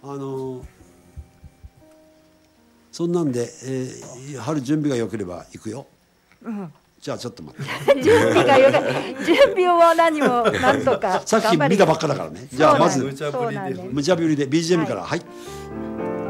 そんなんで、春準備が良ければ行くよ。じゃあちょっと待って。 準備がよか準備を何もなんとかさっき見たばっかだからね。じゃあまずそうなんです無茶ぶりで BGM からはい。